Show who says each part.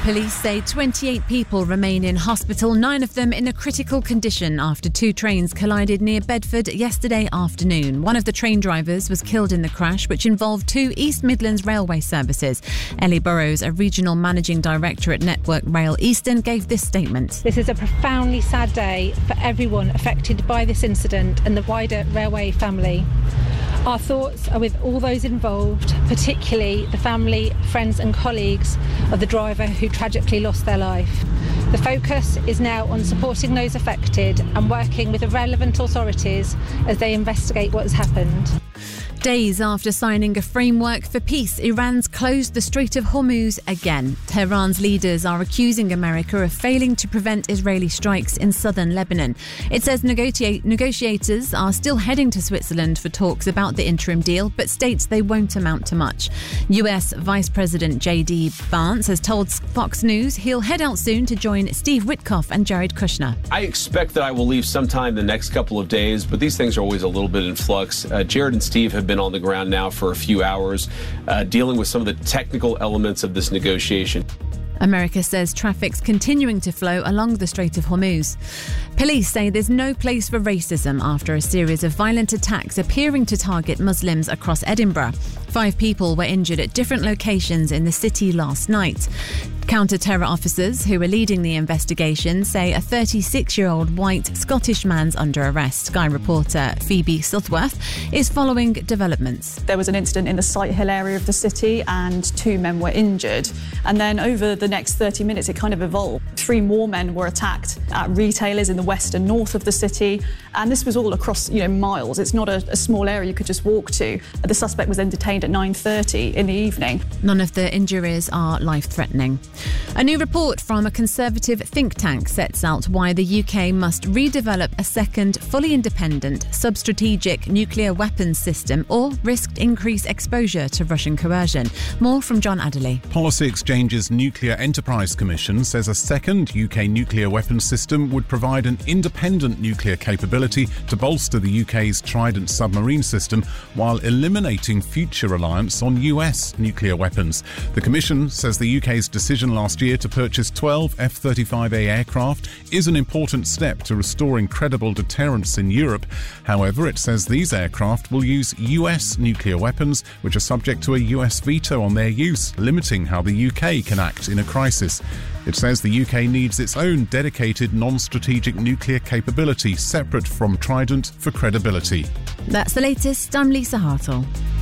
Speaker 1: Police say 28 people remain in hospital, 9 of them in a critical condition after 2 trains collided near Bedford yesterday afternoon. One of the train drivers was killed in the crash, which involved 2 East Midlands railway services. Ellie Burrows, a regional managing director at Network Rail Eastern, gave this statement.
Speaker 2: This is a profoundly sad day for everyone affected by this incident and the wider railway family. Our thoughts are with all those involved, particularly the family, friends and colleagues of the driver who tragically lost their life. The focus is now on supporting those affected and working with the relevant authorities as they investigate what has happened.
Speaker 1: Days after signing a framework for peace, Iran's closed the Strait of Hormuz again. Tehran's leaders are accusing America of failing to prevent Israeli strikes in southern Lebanon. It says negotiators are still heading to Switzerland for talks about the interim deal, but states they won't amount to much. US Vice President J.D. Vance has told Fox News he'll head out soon to join Steve Witkoff and Jared Kushner.
Speaker 3: I expect that I will leave sometime the next couple of days, but these things are always a little bit in flux. Jared and Steve have been on the ground now for a few hours, dealing with some of the technical elements of this negotiation.
Speaker 1: America says traffic's continuing to flow along the Strait of Hormuz. Police say there's no place for racism after a series of violent attacks appearing to target Muslims across Edinburgh. 5 people were injured at different locations in the city last night. Counter-terror officers who are leading the investigation say a 36-year-old white Scottish man's under arrest. Sky reporter Phoebe Sutworth is following developments.
Speaker 4: There was an incident in the Sighthill area of the city and 2 men were injured. And then over the next 30 minutes, it kind of evolved. 3 more men were attacked at retailers in the west and north of the city. And this was all across, miles. It's not a small area you could just walk to. The suspect was then detained at 9:30 in the evening.
Speaker 1: None of the injuries are life-threatening. A new report from a Conservative think tank sets out why the UK must redevelop a second, fully independent, sub-strategic nuclear weapons system or risk increased exposure to Russian coercion. More from John Adderley.
Speaker 5: Policy Exchange's Nuclear Enterprise Commission says a second UK nuclear weapons system would provide an independent nuclear capability to bolster the UK's Trident submarine system while eliminating future reliance on US nuclear weapons. The Commission says the UK's decision last year to purchase 12 F-35A aircraft is an important step to restoring credible deterrence in Europe. However, it says these aircraft will use US nuclear weapons, which are subject to a US veto on their use, limiting how the UK can act in a crisis. It says the UK needs its own dedicated non-strategic nuclear capability separate from Trident for credibility.
Speaker 1: That's the latest. I'm Lisa Hartle.